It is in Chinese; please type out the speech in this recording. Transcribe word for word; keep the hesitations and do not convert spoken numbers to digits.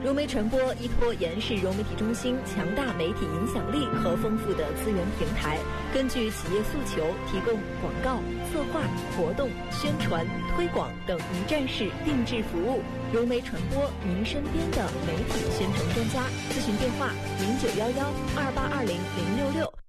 融媒传播依托延世融媒体中心强大媒体影响力和丰富的资源平台，根据企业诉求，提供广告、策划、活动、宣传、推广等一站式定制服务。融媒传播，您身边的媒体宣传专家。咨询电话：零九幺幺二八二零零六六。